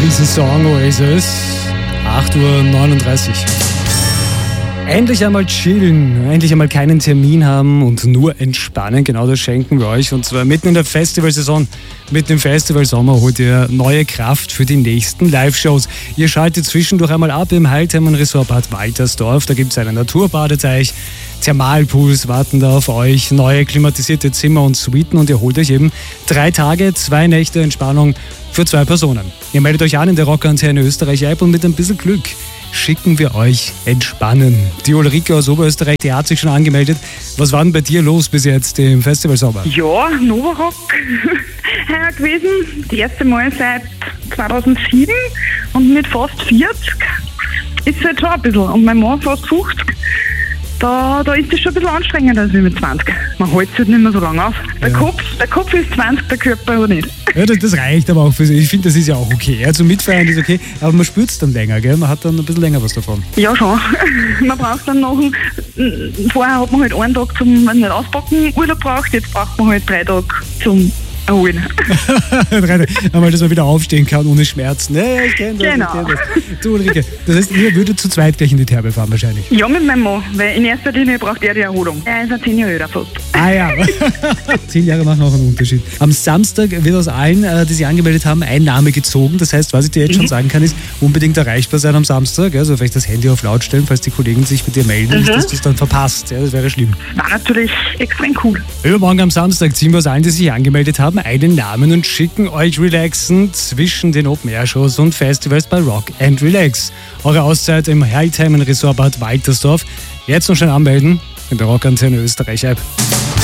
diesen Song Oasis. 8:39 Uhr. Endlich einmal chillen, endlich einmal keinen Termin haben und nur entspannen. Genau das schenken wir euch. Und zwar mitten in der Festivalsaison, mitten im Festivalsommer holt ihr neue Kraft für die nächsten Live-Shows. Ihr schaltet zwischendurch einmal ab im Heilthermen Resort Bad Waltersdorf. Da gibt es einen Naturbadeteich, Thermalpools warten da auf euch, neue klimatisierte Zimmer und Suiten und ihr holt euch eben 3 Tage, 2 Nächte Entspannung für 2 Personen. Ihr meldet euch an in der Rockantenne Österreich-App und mit ein bisschen Glück schicken wir euch entspannen. Die Ulrike aus Oberösterreich, die hat sich schon angemeldet. Was war denn bei dir los bis jetzt im Festivalsommer? Ja, Novarock heuer gewesen. Das erste Mal seit 2007 und mit fast 40 ist es halt schon ein bisschen. Und mein Mann fast 50. Da ist es schon ein bisschen anstrengender als mit 20. Man hält es halt nicht mehr so lange auf. Der Kopf ist 20, der Körper aber nicht. Ja, das reicht aber auch für sich. Ich finde, das ist ja auch okay. Also mitfeiern ist okay, aber man spürt es dann länger, gell? Man hat dann ein bisschen länger was davon. Ja, schon. Man braucht dann noch vorher hat man halt einen Tag zum nicht auspacken Urlaub braucht, jetzt braucht man halt 3 Tage zum erholen. Einmal, dass man wieder aufstehen kann ohne Schmerzen. Ja, ich kenne das. Genau. Du, Ulrike, das heißt, ihr würdet zu zweit gleich in die Therme fahren wahrscheinlich. Ja, mit meinem Mann, weil in erster Linie braucht er die Erholung. Er ist ein 10 Jahre älter fast. Ah ja, 10 Jahre machen auch einen Unterschied. Am Samstag wird aus allen, die sich angemeldet haben, ein Name gezogen. Das heißt, was ich dir jetzt schon sagen kann, ist unbedingt erreichbar sein am Samstag. Also vielleicht das Handy auf laut stellen, falls die Kollegen sich bei dir melden, nicht, dass du es dann verpasst. Ja, das wäre schlimm. War natürlich extrem cool. Übermorgen am Samstag ziehen wir aus allen, die sich angemeldet haben, einen Namen und schicken euch relaxen zwischen den Open-Air-Shows und Festivals bei Rock and Relax. Eure Auszeit im Heilthermen Resort Bad Waltersdorf. Jetzt noch schnell anmelden in der Rockantenne Österreich-App.